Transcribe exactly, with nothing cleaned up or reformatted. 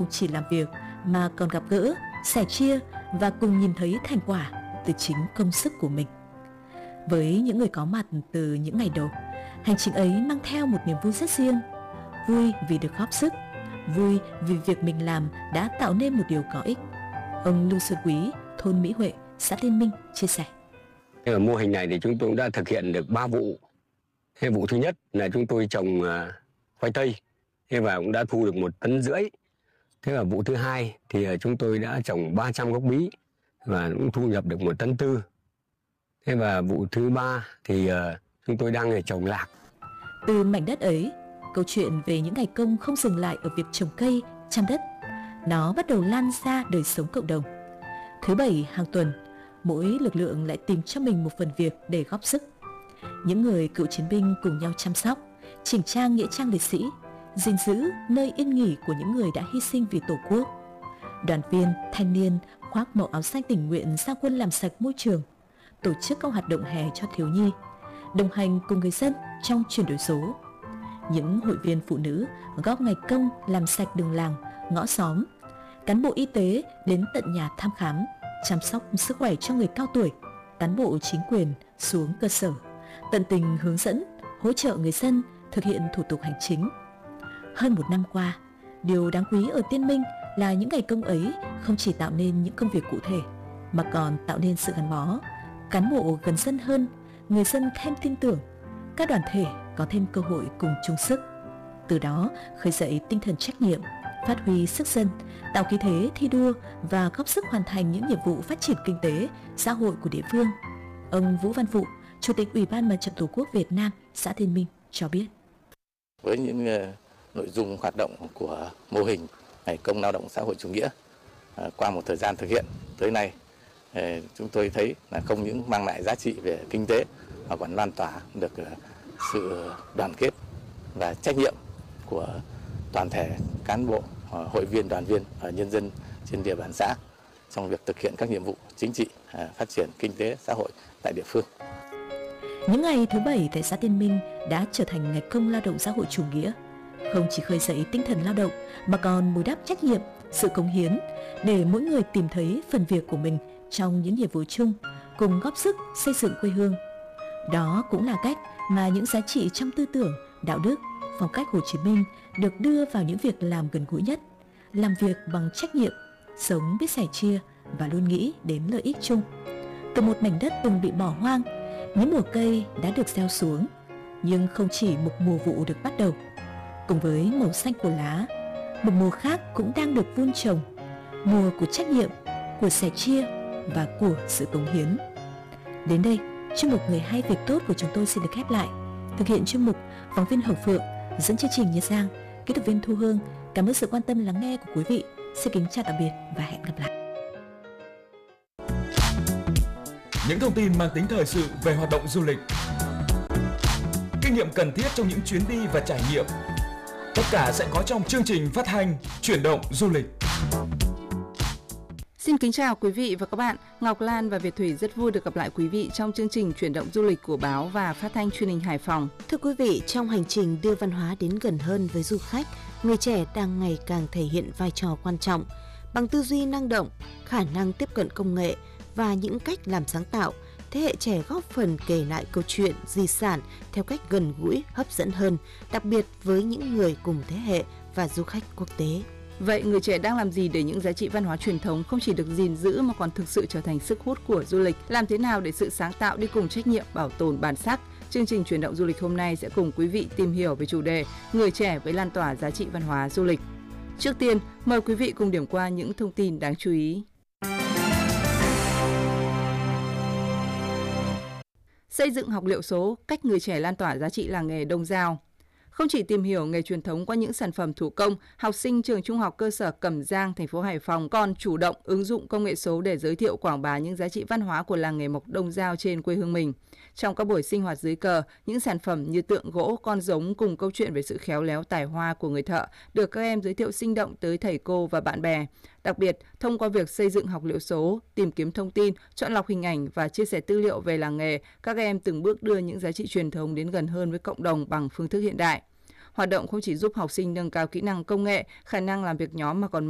không chỉ làm việc mà còn gặp gỡ, sẻ chia và cùng nhìn thấy thành quả từ chính công sức của mình. Với những người có mặt từ những ngày đầu, hành trình ấy mang theo một niềm vui rất riêng. Vui vì được góp sức, vui vì việc mình làm đã tạo nên một điều có ích. Ông Lưu Xuân Quý, thôn Mỹ Huệ, xã Liên Minh chia sẻ. Ở mô hình này thì chúng tôi cũng đã thực hiện được ba vụ. Thế vụ thứ nhất là chúng tôi trồng uh, khoai tây, thế và cũng đã thu được một tấn rưỡi. Thế và vụ thứ hai thì uh, chúng tôi đã trồng ba trăm gốc bí và cũng thu nhập được một tấn tư. Thế và vụ thứ ba thì uh, chúng tôi đang trồng lạc. Từ mảnh đất ấy, câu chuyện về những ngày công không dừng lại ở việc trồng cây, chăm đất. Nó bắt đầu lan ra đời sống cộng đồng. Thứ bảy hàng tuần, mỗi lực lượng lại tìm cho mình một phần việc để góp sức. Những người cựu chiến binh cùng nhau chăm sóc, chỉnh trang nghĩa trang liệt sĩ, gìn giữ nơi yên nghỉ của những người đã hy sinh vì Tổ quốc. Đoàn viên, thanh niên khoác màu áo xanh tình nguyện ra quân làm sạch môi trường, tổ chức các hoạt động hè cho thiếu nhi, đồng hành cùng người dân trong chuyển đổi số. Những hội viên phụ nữ góp ngày công làm sạch đường làng, ngõ xóm. Cán bộ y tế đến tận nhà thăm khám, chăm sóc sức khỏe cho người cao tuổi. Cán bộ chính quyền xuống cơ sở, tận tình hướng dẫn, hỗ trợ người dân thực hiện thủ tục hành chính. Hơn một năm qua, điều đáng quý ở Tiên Minh là những ngày công ấy không chỉ tạo nên những công việc cụ thể, mà còn tạo nên sự gắn bó. Cán bộ gần dân hơn, người dân thêm tin tưởng, các đoàn thể có thêm cơ hội cùng chung sức. Từ đó khơi dậy tinh thần trách nhiệm, phát huy sức dân, tạo khí thế thi đua và góp sức hoàn thành những nhiệm vụ phát triển kinh tế, xã hội của địa phương. Ông Vũ Văn Vụ, Chủ tịch Ủy ban Mặt trận Tổ quốc Việt Nam, xã Tiên Minh cho biết. Với những uh, nội dung hoạt động của mô hình ngày công lao động xã hội chủ nghĩa uh, qua một thời gian thực hiện tới nay, uh, chúng tôi thấy là không những mang lại giá trị về kinh tế mà còn lan tỏa được uh, sự đoàn kết và trách nhiệm của toàn thể cán bộ, uh, hội viên, đoàn viên và nhân dân trên địa bàn xã trong việc thực hiện các nhiệm vụ chính trị, uh, phát triển kinh tế xã hội tại địa phương. Những ngày thứ bảy tại xã Tiên Minh đã trở thành ngày công lao động xã hội chủ nghĩa, không chỉ khơi dậy tinh thần lao động mà còn bồi đắp trách nhiệm, sự cống hiến để mỗi người tìm thấy phần việc của mình trong những nhiệm vụ chung, cùng góp sức xây dựng quê hương. Đó cũng là cách mà những giá trị trong tư tưởng, đạo đức, phong cách Hồ Chí Minh được đưa vào những việc làm gần gũi nhất, làm việc bằng trách nhiệm, sống biết sẻ chia và luôn nghĩ đến lợi ích chung. Từ một mảnh đất từng bị bỏ hoang, những mùa cây đã được gieo xuống, nhưng không chỉ một mùa vụ được bắt đầu. Cùng với màu xanh của lá, một mùa khác cũng đang được vun trồng, mùa của trách nhiệm, của sẻ chia và của sự cống hiến. Đến đây, chuyên mục Người hay việc tốt của chúng tôi xin được khép lại. Thực hiện chuyên mục, phóng viên Hồng Phượng, dẫn chương trình Như Giang, kỹ thuật viên Thu Hương. Cảm ơn sự quan tâm lắng nghe của quý vị. Xin kính chào tạm biệt và hẹn gặp lại. Những thông tin mang tính thời sự về hoạt động du lịch, kinh nghiệm cần thiết trong những chuyến đi và trải nghiệm, tất cả sẽ có trong chương trình phát hành Chuyển động du lịch. Xin kính chào quý vị và các bạn. Ngọc Lan và Việt Thủy rất vui được gặp lại quý vị trong chương trình Chuyển động du lịch của báo và phát thanh truyền hình Hải Phòng. Thưa quý vị, trong hành trình đưa văn hóa đến gần hơn với du khách, người trẻ đang ngày càng thể hiện vai trò quan trọng. Bằng tư duy năng động, khả năng tiếp cận công nghệ và những cách làm sáng tạo, thế hệ trẻ góp phần kể lại câu chuyện, di sản theo cách gần gũi, hấp dẫn hơn, đặc biệt với những người cùng thế hệ và du khách quốc tế. Vậy người trẻ đang làm gì để những giá trị văn hóa truyền thống không chỉ được gìn giữ mà còn thực sự trở thành sức hút của du lịch? Làm thế nào để sự sáng tạo đi cùng trách nhiệm bảo tồn bản sắc? Chương trình Chuyển động du lịch hôm nay sẽ cùng quý vị tìm hiểu về chủ đề Người trẻ với lan tỏa giá trị văn hóa du lịch. Trước tiên, mời quý vị cùng điểm qua những thông tin đáng chú ý. Xây dựng học liệu số, cách người trẻ lan tỏa giá trị làng nghề Đông Dao. Không chỉ tìm hiểu nghề truyền thống qua những sản phẩm thủ công, học sinh trường Trung học cơ sở Cẩm Giang, thành phố Hải Phòng còn chủ động ứng dụng công nghệ số để giới thiệu quảng bá những giá trị văn hóa của làng nghề mộc Đông Dao trên quê hương mình. Trong các buổi sinh hoạt dưới cờ, những sản phẩm như tượng gỗ, con giống cùng câu chuyện về sự khéo léo tài hoa của người thợ được các em giới thiệu sinh động tới thầy cô và bạn bè. Đặc biệt, thông qua việc xây dựng học liệu số, tìm kiếm thông tin, chọn lọc hình ảnh và chia sẻ tư liệu về làng nghề, các em từng bước đưa những giá trị truyền thống đến gần hơn với cộng đồng bằng phương thức hiện đại. Hoạt động không chỉ giúp học sinh nâng cao kỹ năng công nghệ, khả năng làm việc nhóm mà còn